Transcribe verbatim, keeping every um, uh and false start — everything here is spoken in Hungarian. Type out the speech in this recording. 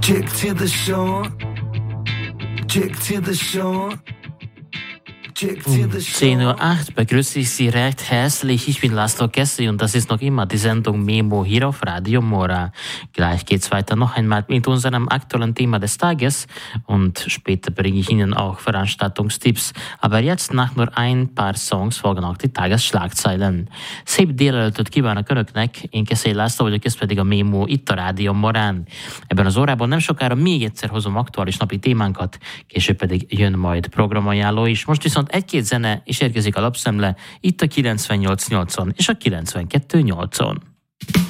Chick to the shore. Chick to the shore. Um zehn Uhr acht begrüße ich Sie recht herzlich. Ich bin Laszlo Kessi und das ist noch immer die Sendung Memo hier auf Radio Mora. Gleich geht's weiter noch einmal mit unserem aktuellen Thema des Tages und später bringe ich Ihnen auch Veranstaltungstipps. Aber jetzt nach nur ein paar Songs folgen auch die Tagesschlagzeilen. Szép délelőttöt kívánok Önöknek, én Keszély László vagyok, ez pedig a Memo itt a Rádió Morán. Ebben az órában nem sokára még egyszer hozom aktuális napi témánkat, később pedig jön majd programajánló is. Most viszont egy-két zene, és érkezik a lapszemle itt a kilencvennyolc nyolcon és a kilencvenkettő nyolcon.